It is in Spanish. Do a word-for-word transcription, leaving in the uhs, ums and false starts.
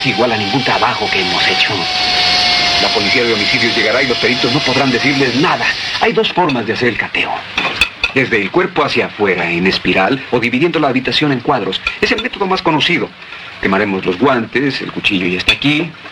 igual a ningún trabajo que hemos hecho. La policía de homicidios llegará y los peritos no podrán decirles nada. Hay dos formas de hacer el cateo. Desde el cuerpo hacia afuera, en espiral, o dividiendo la habitación en cuadros. Es el método más conocido. Quemaremos los guantes, el cuchillo ya está aquí.